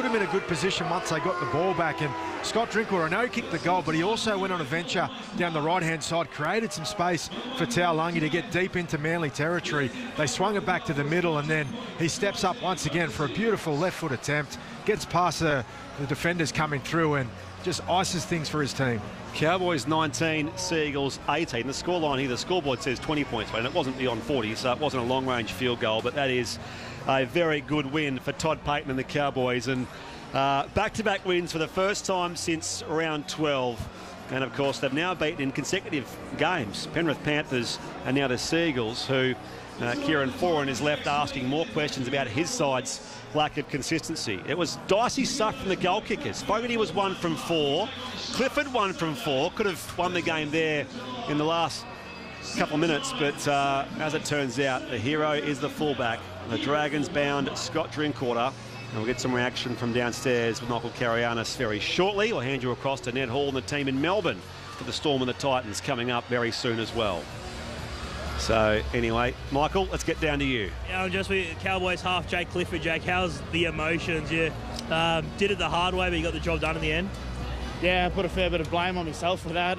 put him in a good position once they got the ball back. And Scott Drinkwater, I know he kicked the goal, but he also went on a venture down the right-hand side, created some space for Taulagi to get deep into Manly territory. They swung it back to the middle, and then he steps up once again for a beautiful left-foot attempt, gets past the defenders coming through, and just ices things for his team. Cowboys 19, Seagulls 18. The scoreline here, the scoreboard says 20 points, and it wasn't beyond 40, so it wasn't a long-range field goal, but that is a very good win for Todd Payten and the Cowboys. And back-to-back wins for the first time since round 12. And, of course, they've now beaten in consecutive games Penrith Panthers and now the Seagulls, who Kieran Foran is left asking more questions about his side's lack of consistency. It was dicey stuff from the goal kickers. Fogarty was 1 from 4. Clifford 1 from 4. Could have won the game there in the last couple of minutes, but as it turns out, the hero is the fullback. The Dragons bound Scott Drinkwater. And we'll get some reaction from downstairs with Michael Carianis very shortly. We'll hand you across to Ned Hall and the team in Melbourne for the Storm and the Titans coming up very soon as well. So, anyway, Michael, let's get down to you. Yeah, I'm just with Cowboys half, Jake Clifford. Jake, how's the emotions? You did it the hard way, but you got the job done in the end. Yeah, I put a fair bit of blame on myself for that.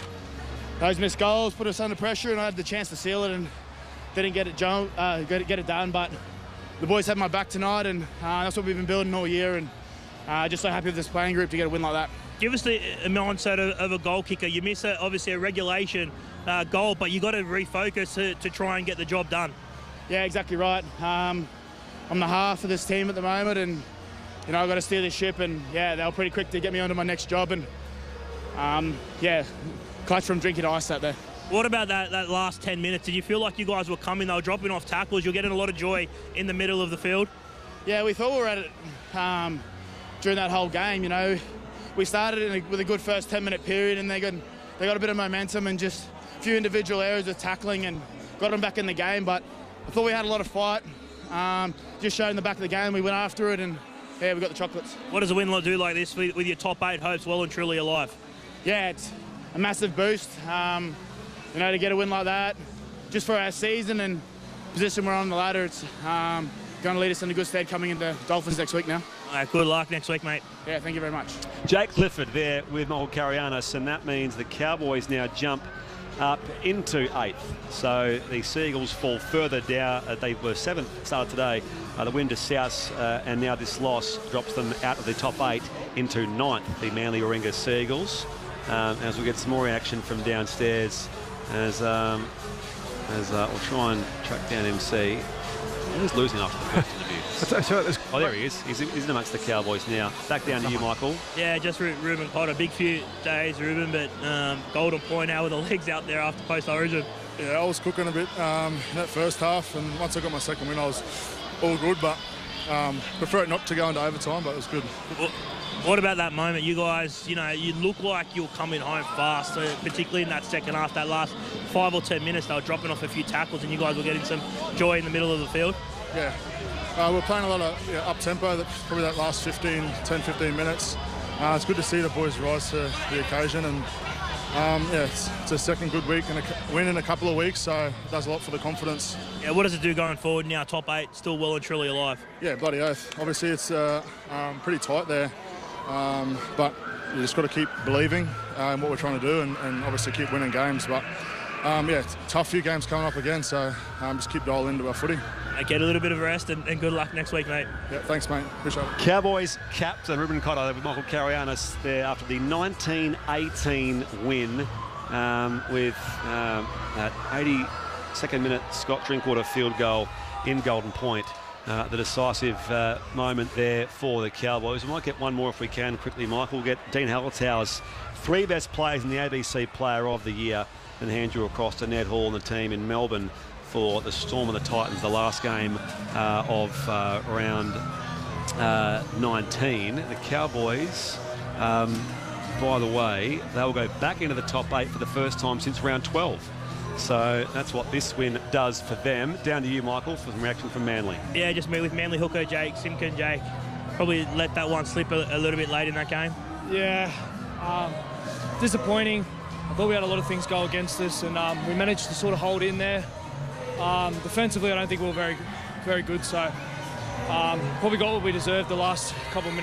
Those missed goals put us under pressure, and I had the chance to seal it and didn't get it done. But the boys had my back tonight, and that's what we've been building all year. And just so happy with this playing group to get a win like that. Give us the mindset of a goal kicker. You miss obviously a regulation goal, but you got to refocus to try and get the job done. Yeah, exactly right. I'm the half of this team at the moment, and you know I've got to steer this ship. And yeah, they were pretty quick to get me onto my next job. And yeah, clutch from drinking ice out there. What about that last 10 minutes? Did you feel like you guys were coming? They were dropping off tackles. You're getting a lot of joy in the middle of the field. Yeah, we thought we were at it during that whole game. You know, we started with a good first 10-minute period, and they got a bit of momentum and just a few individual areas of tackling and got them back in the game. But I thought we had a lot of fight. Just showed in the back of the game, we went after it, and yeah, we got the chocolates. What does a win do like this with your top 8 hopes well and truly alive? Yeah, it's a massive boost. You know, to get a win like that, just for our season and position we're on the ladder, it's going to lead us in a good stead coming into Dolphins next week now. All right, good luck next week, mate. Yeah, thank you very much. Jake Clifford there with Michael Carianis, and that means the Cowboys now jump up into 8th. So the Seagulls fall further down. They were 7th started today. The win to South, and now this loss drops them out of the top 8 into 9th, the Manly Warringah Seagulls. As we get some more reaction from downstairs, as we'll try and track down MC. He's losing after the first interview. Oh, there he is. He's in amongst the Cowboys now. Back down to you, Michael. Yeah, just Ruben Cotter. A big few days, Ruben, but Golden Point out with the legs out there after post-origin. Yeah, I was cooking a bit in that first half, and once I got my second win, I was all good, but prefer it not to go into overtime, but it was good. What about that moment? You guys, you know, you look like you were coming home fast, particularly in that second half, that last 5 or 10 minutes, they were dropping off a few tackles and you guys were getting some joy in the middle of the field. Yeah, we're playing a lot of up-tempo, probably that last 10-15 minutes. It's good to see the boys rise to the occasion, and yeah, it's a second good week and a win in a couple of weeks, so it does a lot for the confidence. Yeah, what does it do going forward now? Top 8, still well and truly alive. Yeah, bloody oath. Obviously, it's pretty tight there. But you just got to keep believing in what we're trying to do and obviously keep winning games. But yeah, tough few games coming up again, so just keep dialing into our footy. Get a little bit of a rest and good luck next week, mate. Yeah, thanks, mate. Appreciate it. Cowboys captain Ruben Cotter with Michael Carianis there after the 1918 win with that 82nd minute Scott Drinkwater field goal in Golden Point. The decisive moment there for the Cowboys. We might get one more if we can quickly, Michael. We'll get Dean Hallertauer's 3 best players in the ABC Player of the Year and hand you across to Ned Hall and the team in Melbourne for the Storm and the Titans, the last game of round 19. The Cowboys, by the way, they'll go back into the top 8 for the first time since round 12. So that's what this win does for them. Down to you, Michael, for some reaction from Manly. Yeah, just me with Manly hooker Jake Simpkin. Jake probably let that one slip a little bit late in that game. Yeah, disappointing. I thought we had a lot of things go against us, and we managed to sort of hold in there. Defensively, I don't think we were very, very good. So probably got what we deserved the last couple of minutes.